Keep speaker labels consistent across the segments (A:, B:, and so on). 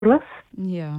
A: Yeah.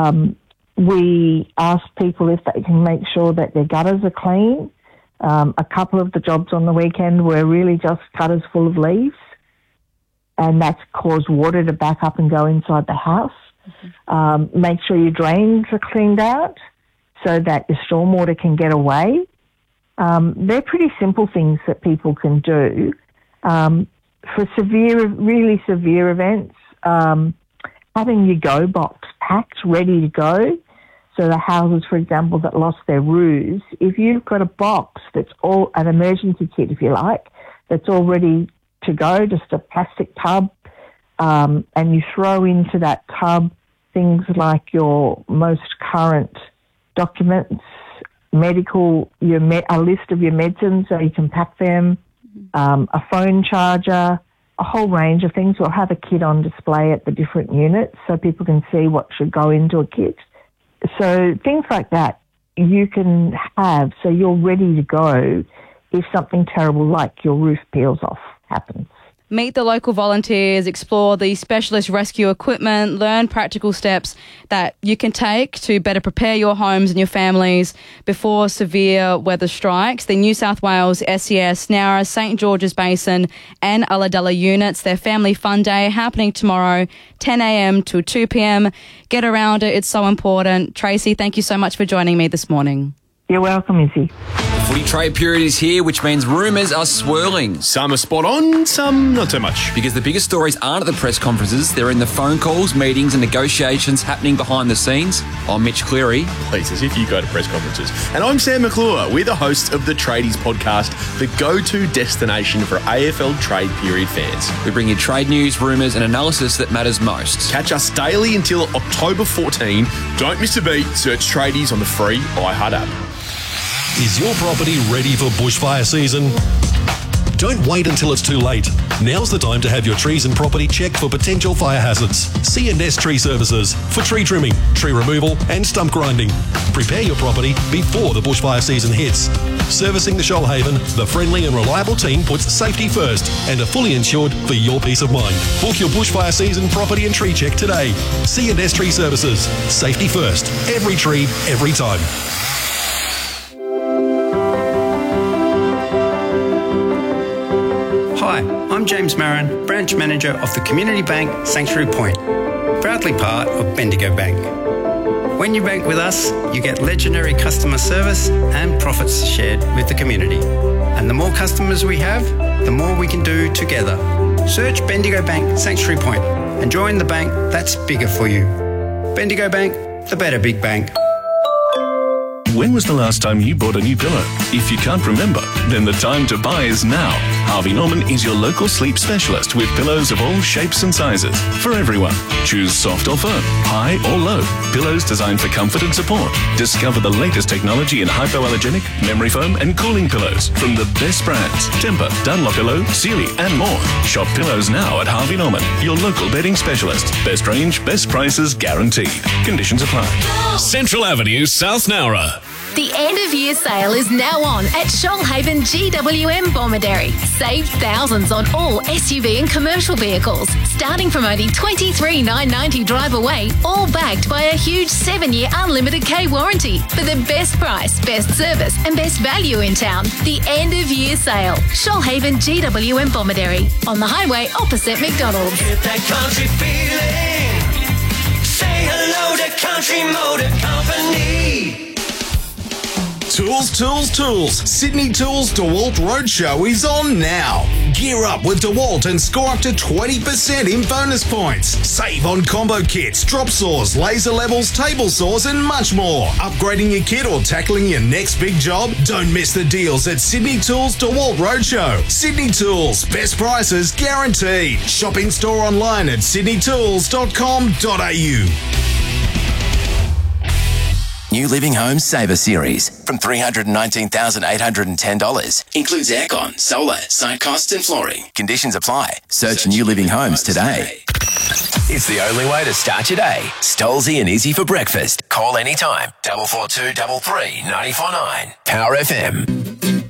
B: We ask people if they can make sure that their gutters are clean. A couple of the jobs on the weekend were really just gutters full of leaves, and that's caused water to back up and go inside the house. Make sure your drains are cleaned out so that your stormwater can get away. They're pretty simple things that people can do. For really severe events, having your go box packed, ready to go. So the houses, for example, that lost their roofs, if you've got a box that's all an emergency kit, if you like, that's all ready to go, just a plastic tub, and you throw into that tub things like your most current documents, a list of your medicines so you can pack them, a phone charger, a whole range of things. We'll have a kit on display at the different units so people can see what should go into a kit. So things like that you can have so you're ready to go if something terrible like your roof peels off happens.
A: Meet the local volunteers, explore the specialist rescue equipment, learn practical steps that you can take to better prepare your homes and your families before severe weather strikes. The New South Wales SES, Nowra, St George's Basin and Ulladulla units, their Family Fun Day happening tomorrow, 10 a.m. to 2 p.m. Get around it. It's so important. Tracy, thank you so much for joining me this morning.
B: You're welcome, Izzy.
C: Footy trade period is here, which means rumours are swirling.
D: Some are spot on, some not so much.
C: Because the biggest stories aren't at the press conferences, they're in the phone calls, meetings and negotiations happening behind the scenes. I'm Mitch Cleary.
D: Please, as if you go to press conferences. And I'm Sam McClure. We're the hosts of the Tradies podcast, the go-to destination for AFL trade period fans.
C: We bring you trade news, rumours and analysis that matters most.
D: Catch us daily until October 14. Don't miss a beat. Search Tradies on the free iHeart app.
E: Is your property ready for bushfire season? Don't wait until it's too late. Now's the time to have your trees and property checked for potential fire hazards. C&S Tree Services for tree trimming, tree removal and stump grinding. Prepare your property before the bushfire season hits. Servicing the Shoalhaven, the friendly and reliable team puts safety first and are fully insured for your peace of mind. Book your bushfire season property and tree check today. C&S Tree Services. Safety first. Every tree, every time.
F: Hi, I'm James Marin, Branch Manager of the Community Bank Sanctuary Point, proudly part of Bendigo Bank. When you bank with us, you get legendary customer service and profits shared with the community. And the more customers we have, the more we can do together. Search Bendigo Bank Sanctuary Point and join the bank that's bigger for you. Bendigo Bank, the better big bank.
G: When was the last time you bought a new pillow? If you can't remember, then the time to buy is now. Harvey Norman is your local sleep specialist with pillows of all shapes and sizes for everyone. Choose soft or firm, high or low. Pillows designed for comfort and support. Discover the latest technology in hypoallergenic, memory foam and cooling pillows from the best brands. Tempur, Dunlopillow, Sealy and more. Shop pillows now at Harvey Norman, your local bedding specialist. Best range, best prices guaranteed. Conditions apply.
H: Central Avenue, South Nowra.
I: The end of year sale is now on at Shoalhaven GWM Bomaderry. Save thousands on all SUV and commercial vehicles, starting from only $23,990 drive away, all backed by a huge 7-year unlimited K warranty for the best price, best service and best value in town. The end of year sale. Shoalhaven GWM Bomaderry on the highway opposite McDonald's.
J: Get that country feeling. Say hello to Country Motor Company.
K: Tools. Sydney Tools DeWalt Roadshow is on now. Gear up with DeWalt and score up to 20% in bonus points. Save on combo kits, drop saws, laser levels, table saws and much more. Upgrading your kit or tackling your next big job? Don't miss the deals at Sydney Tools DeWalt Roadshow. Sydney Tools, best prices guaranteed. Shop in store online at sydneytools.com.au.
L: New Living Homes Saver Series from $319,810. Includes aircon, solar, site costs and flooring. Conditions apply. Search New Living Homes today. It's the only way to start your day. Stolzy and Izzy for breakfast. Call anytime. 442 33 949. Power FM.